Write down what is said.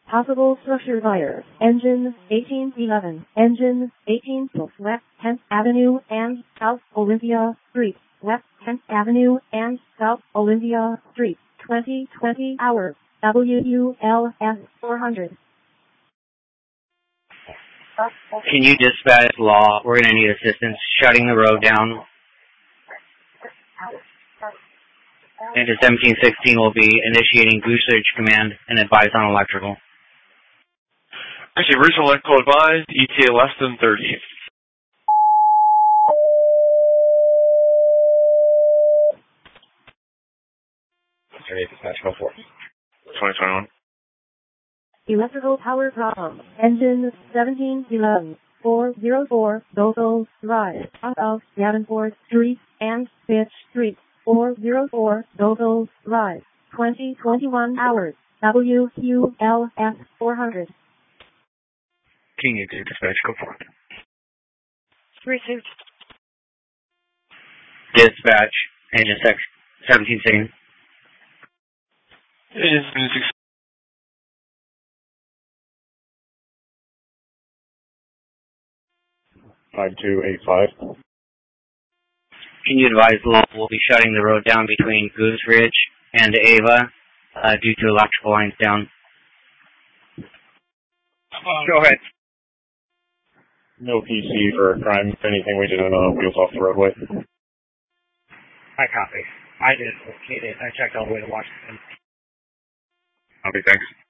Possible structure fire. Engine 1811. Engine 18 West 10th Avenue and South Olympia Street. West 10th Avenue and South Olympia Street. 2020 hours. WULS 400. Can you dispatch law? We're going to need assistance shutting the road down. Into 1716 will be initiating Gooseridge command and advise on electrical. Actually, original electrical advised, ETA less than 30. Dispatch, go for it. 2021. Electrical power problem. Engine 1711. 404 Gosel Drive, out of Davenport Street and Fitch Street. 404 Gosel Drive. 2021 hours. WULS 400. King you do dispatch, go for it. 32. Dispatch, engine 1716. Engine 1716. 5285. Can you advise law will be shutting the road down between Gooseridge and Ava due to electrical lines down? Go ahead. No PC for a crime. If anything, we did wheels off the roadway. I copy. I did locate it. I checked all the way to Washington. Copy, thanks.